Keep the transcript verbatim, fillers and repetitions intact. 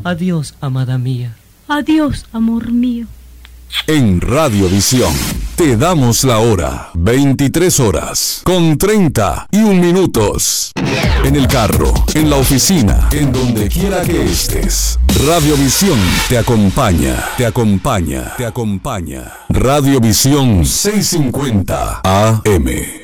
Adiós, amada mía. Adiós, amor mío. En Radiovisión te damos la hora, veintitrés horas, con treinta y un minutos. En el carro, en la oficina, en donde quiera que estés. Radiovisión te acompaña, te acompaña, te acompaña. Radiovisión seiscientos cincuenta A M.